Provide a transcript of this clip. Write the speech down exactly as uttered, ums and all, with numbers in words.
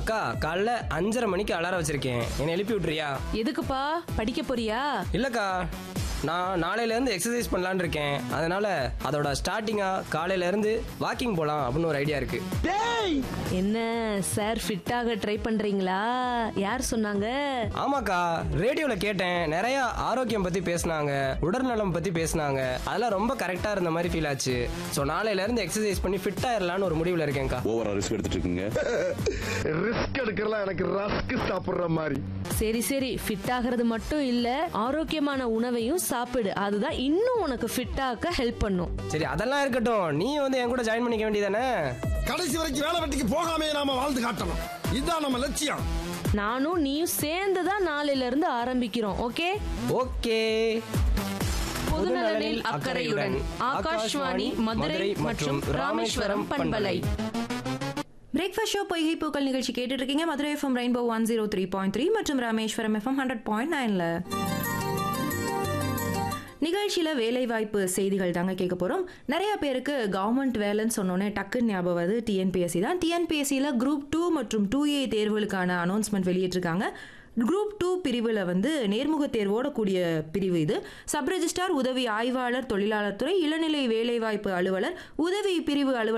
அக்கா காலைல அஞ்சரை மணிக்கு அலாரம் வச்சிருக்கேன், என்னை எழுப்பி விட்டுறியா? எதுக்குப்பா, படிக்க போறியா? இல்லக்கா, நான் நாளையில இருந்து எக்ஸசைஸ் பண்ணலான்னு இருக்கேன். அதனால அதோட ஸ்டார்டிங்கா காலையில இருந்து வாக்கிங் போலாம் அப்படின்னு ஒரு ஐடியா இருக்கு. என்ன சார், ஃபிட் ஆக ட்ரை பண்றீங்களா? யார் சொன்னாங்க? ஆமாக்கா, ரேடியோல கேட்டேன், நிறைய ஆரோக்கியம் பத்தி பேசினாங்க, உடல்நலம் பத்தி பேசினாங்க. அதெல்லாம் ரொம்ப கரெக்டா இருந்த மாதிரி ஃபீல் ஆச்சு. ஸோ நாளையில இருந்து எக்ஸசைஸ் பண்ணி ஃபிட் ஆயிரலான்னு ஒரு முடிவுல இருக்கேன்க்கா. ஓவரா ரிஸ்க் எடுத்துட்டு இருக்கீங்க. ரிஸ்க் எடுக்கலாம், எனக்கு ரஸ்க் சாப்பிடுற மாதிரி. சரி சரி, ஃபிட் ஆகிறது மட்டும் இல்ல, ஆரோக்கியமான உணவையும் சாப்பிடு. அதுதான் இன்னும் உனக்கு ஃபிட் ஆக்க ஹெல்ப் பண்ணும். சரி, அதெல்லாம் இருக்கட்டும், நீ வந்து என் கூட ஜாயின் பண்ணிக்க வேண்டியதானே? கடைசி வரைக்கும் வேலை வெட்டிக்கு போகாமே நாம வாழ்ந்து காட்டணும், இதுதான் நம்ம லட்சியம். நானும் நீயும் சேர்ந்து தான் நாளையில இருந்து ஆரம்பிக்கிறோம். Okay okay. பொதுநலனில் அக்கறையுடன் ஆகாஷ்வாணி மதுரை மற்றும் ராமேஸ்வரம் பண்பலை. பிரேக்ஃபாஸ்ட் ஷோ பொய்கை பூக்கள் நிகழ்ச்சி கேட்டுட்டு இருக்கீங்க. Madurai FM rainbow one zero three point three மற்றும் ராமேஸ்வரம் எஃப்எம் ஹண்ட்ரட் பாயிண்ட் நைன்ல நிகழ்ச்சியில் வேலைவாய்ப்பு செய்திகள் தாங்க கேட்க போகிறோம். நிறைய பேருக்கு கவர்மெண்ட் வேலைன்னு சொன்னோன்னே டக்குன்னு ஞாபகம் வருது டிஎன்பிஎஸ்சி தான். டிஎன்பிஎஸ்சியில் குரூப் டூ மற்றும் டூ ஏ தேர்வுகளுக்கான அனௌன்ஸ்மெண்ட் வெளியிட்டிருக்காங்க. குரூப் டூ பிரிவில் வந்து நேர்முக தேர்வோட கூடிய பிரிவு இது. சப் ரெஜிஸ்ட்ரார், உதவி ஆய்வாளர், தொழிலாளர் துறை, இளநிலை வேலைவாய்ப்பு அலுவலர், உதவி பிரிவு அலுவலர்